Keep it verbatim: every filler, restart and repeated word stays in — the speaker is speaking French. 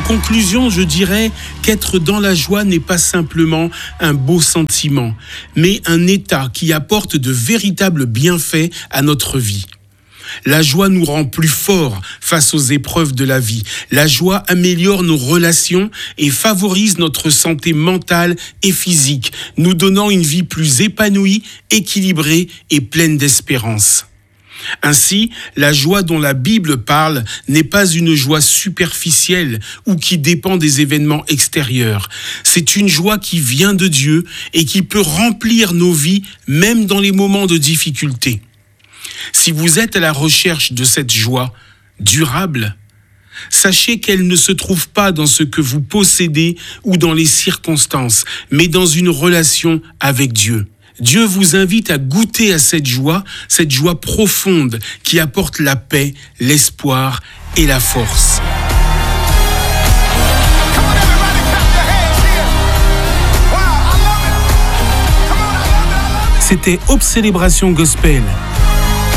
conclusion, je dirais qu'être dans la joie n'est pas simplement un beau sentiment, mais un état qui apporte de véritables bienfaits à notre vie. La joie nous rend plus forts face aux épreuves de la vie. La joie améliore nos relations et favorise notre santé mentale et physique, nous donnant une vie plus épanouie, équilibrée et pleine d'espérance. Ainsi, la joie dont la Bible parle n'est pas une joie superficielle ou qui dépend des événements extérieurs. C'est une joie qui vient de Dieu et qui peut remplir nos vies même dans les moments de difficulté. Si vous êtes à la recherche de cette joie durable, sachez qu'elle ne se trouve pas dans ce que vous possédez ou dans les circonstances, mais dans une relation avec Dieu. Dieu vous invite à goûter à cette joie, cette joie profonde qui apporte la paix, l'espoir et la force. C'était Aube Célébration Gospel.